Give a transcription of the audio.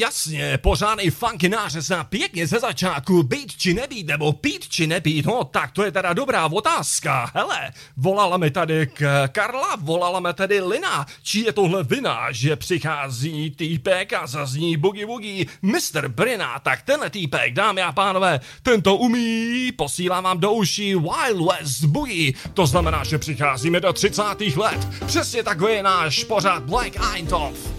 jasně, pořádnej funky nářez na pěkně ze začátku, být či nebýt, nebo pít či nepít, no tak to je teda dobrá otázka. Hele, volala mi tady Karla, volala mi tady Lina, či je tohle vina, že přichází týpek a zazní boogie woogie Mr. Brina, tak tenhle týpek, dámy a pánové, tento umí, posílám vám do uší Wild West Boogie, to znamená, že přicházíme do 30. let, přesně takový je náš pořád Black Eintopf.